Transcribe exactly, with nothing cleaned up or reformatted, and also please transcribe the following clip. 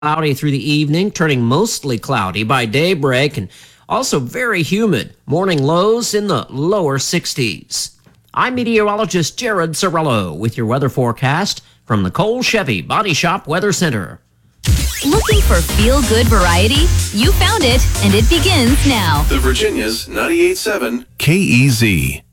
Cloudy through the evening, turning mostly cloudy by daybreak, and also very humid. Morning lows in the lower sixties. I'm meteorologist Jared Sorello with your weather forecast from the Cole Chevy Body Shop Weather Center. Looking for feel-good variety? You found it, and it begins now. The Virginia's ninety-eight point seven K E Z.